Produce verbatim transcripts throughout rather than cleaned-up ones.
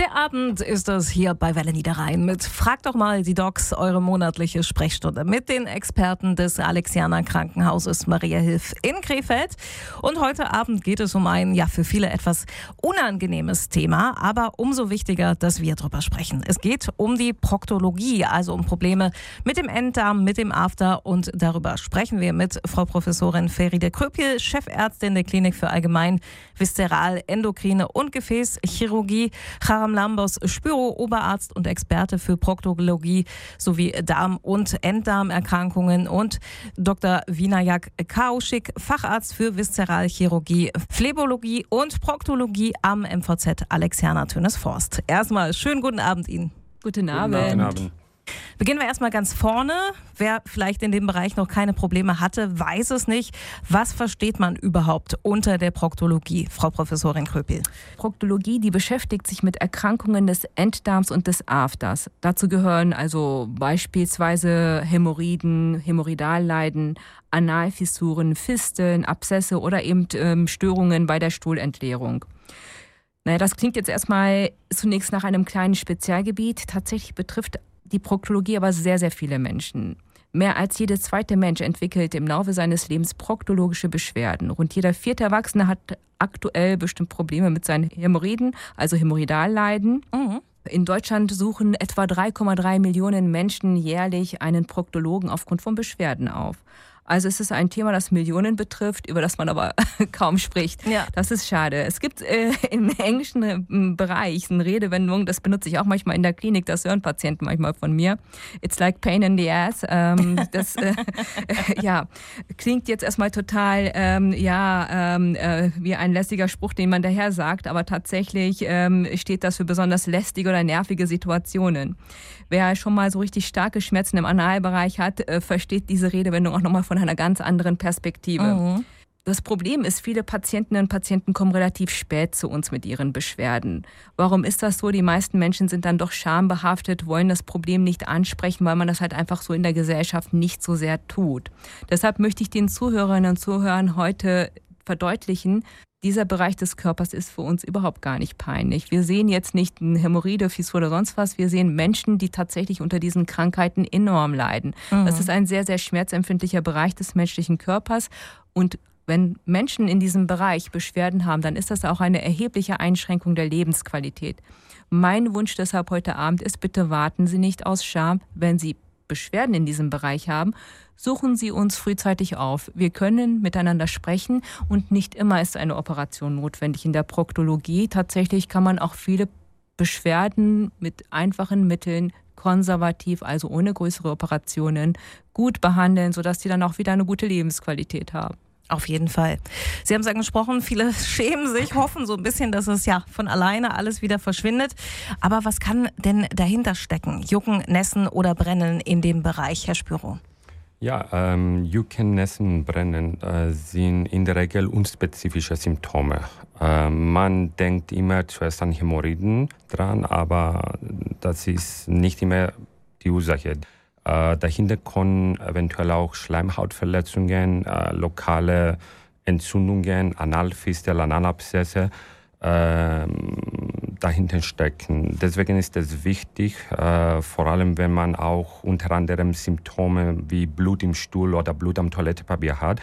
Feierabend ist es hier bei Welle Niederrhein mit Frag doch mal die Docs, eure monatliche Sprechstunde mit den Experten des Alexianer Krankenhauses Maria Hilf in Krefeld. Und heute Abend geht es um ein, ja, für viele etwas unangenehmes Thema, aber umso wichtiger, dass wir drüber sprechen. Es geht um die Proktologie, also um Probleme mit dem Enddarm, mit dem After, und darüber sprechen wir mit Frau Professorin Feride Kröpje, Chefärztin der Klinik für Allgemein, Viszeral, Endokrine und Gefäßchirurgie, Charam Lambos, Spüro, Oberarzt und Experte für Proktologie sowie Darm- und Enddarmerkrankungen, und Doktor Vinayak Kaushik, Facharzt für Viszeralchirurgie, Phlebologie und Proktologie am M V Z Alexianer Tönesforst. Erstmal schönen guten Abend Ihnen. Guten Abend. Guten Abend. Beginnen wir erstmal ganz vorne. Wer vielleicht in dem Bereich noch keine Probleme hatte, weiß es nicht. Was versteht man überhaupt unter der Proktologie, Frau Professorin Kröpje? Proktologie, die beschäftigt sich mit Erkrankungen des Enddarms und des Afters. Dazu gehören also beispielsweise Hämorrhoiden, Hämorrhoidalleiden, Analfissuren, Fisteln, Abszesse oder eben ähm, Störungen bei der Stuhlentleerung. Naja, das klingt jetzt erstmal zunächst nach einem kleinen Spezialgebiet. Tatsächlich betrifft die Proktologie aber sehr, sehr viele Menschen. Mehr als jeder zweite Mensch entwickelt im Laufe seines Lebens proktologische Beschwerden. Rund jeder vierte Erwachsene hat aktuell bestimmt Probleme mit seinen Hämorrhoiden, also Hämorrhoidalleiden. Mhm. In Deutschland suchen etwa drei Komma drei Millionen Menschen jährlich einen Proktologen aufgrund von Beschwerden auf. Also es ist ein Thema, das Millionen betrifft, über das man aber kaum spricht. Ja. Das ist schade. Es gibt äh, im englischen äh, Bereich eine Redewendung, das benutze ich auch manchmal in der Klinik, das hören Patienten manchmal von mir. It's like pain in the ass. Ähm, das äh, äh, ja, klingt jetzt erstmal total ähm, ja, ähm, äh, wie ein lästiger Spruch, den man daher sagt, aber tatsächlich ähm, steht das für besonders lästige oder nervige Situationen. Wer schon mal so richtig starke Schmerzen im Analbereich hat, äh, versteht diese Redewendung auch nochmal von einer ganz anderen Perspektive. Mhm. Das Problem ist, viele Patientinnen und Patienten kommen relativ spät zu uns mit ihren Beschwerden. Warum ist das so? Die meisten Menschen sind dann doch schambehaftet, wollen das Problem nicht ansprechen, weil man das halt einfach so in der Gesellschaft nicht so sehr tut. Deshalb möchte ich den Zuhörerinnen und Zuhörern heute verdeutlichen, dieser Bereich des Körpers ist für uns überhaupt gar nicht peinlich. Wir sehen jetzt nicht eine Hämorrhoide, Fissur oder sonst was. Wir sehen Menschen, die tatsächlich unter diesen Krankheiten enorm leiden. Mhm. Das ist ein sehr, sehr schmerzempfindlicher Bereich des menschlichen Körpers. Und wenn Menschen in diesem Bereich Beschwerden haben, dann ist das auch eine erhebliche Einschränkung der Lebensqualität. Mein Wunsch deshalb heute Abend ist, bitte warten Sie nicht aus Scham, wenn Sie Beschwerden in diesem Bereich haben, suchen Sie uns frühzeitig auf. Wir können miteinander sprechen und nicht immer ist eine Operation notwendig in der Proktologie. Tatsächlich kann man auch viele Beschwerden mit einfachen Mitteln konservativ, also ohne größere Operationen, gut behandeln, sodass die dann auch wieder eine gute Lebensqualität haben. Auf jeden Fall. Sie haben es angesprochen, viele schämen sich, hoffen so ein bisschen, dass es ja von alleine alles wieder verschwindet. Aber was kann denn dahinter stecken? Jucken, Nässen oder Brennen in dem Bereich, Herr Spüro? Ja, ähm, Jucken, Nässen, Brennen äh, sind in der Regel unspezifische Symptome. Äh, man denkt immer zuerst an Hämorrhoiden dran, aber das ist nicht immer die Ursache. Äh, dahinter können eventuell auch Schleimhautverletzungen, äh, lokale Entzündungen, Analfistel, Analabszesse äh, dahinter stecken. Deswegen ist es wichtig, äh, vor allem wenn man auch unter anderem Symptome wie Blut im Stuhl oder Blut am Toilettenpapier hat,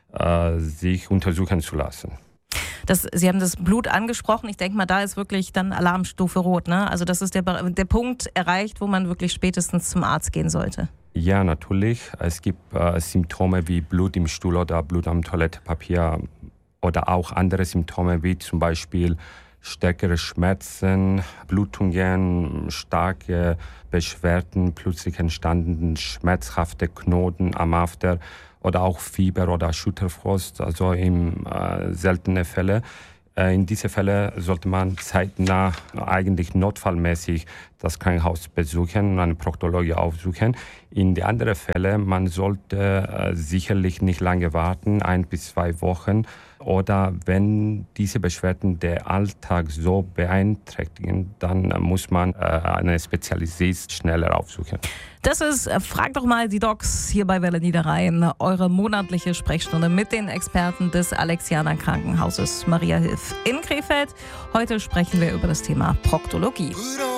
äh, sich untersuchen zu lassen. Das, Sie haben das Blut angesprochen. Ich denke mal, da ist wirklich dann Alarmstufe Rot, ne? Also das ist der, der Punkt erreicht, wo man wirklich spätestens zum Arzt gehen sollte. Ja, natürlich. Es gibt äh, Symptome wie Blut im Stuhl oder Blut am Toilettenpapier oder auch andere Symptome wie zum Beispiel stärkere Schmerzen, Blutungen, starke Beschwerden, plötzlich entstanden schmerzhafte Knoten am After oder auch Fieber oder Schüttelfrost, also in äh, seltenen Fällen. Äh, in diesen Fällen sollte man zeitnah, eigentlich notfallmäßig, das Krankenhaus besuchen und eine Proktologie aufsuchen. In den anderen Fällen, man sollte äh, sicherlich nicht lange warten, ein bis zwei Wochen, Oder wenn diese Beschwerden den Alltag so beeinträchtigen, dann muss man äh, einen Spezialist schneller aufsuchen. Das ist äh, Frag doch mal die Docs hier bei Welle Niederrhein. Eure monatliche Sprechstunde mit den Experten des Alexianer Krankenhauses Maria Hilf in Krefeld. Heute sprechen wir über das Thema Proktologie.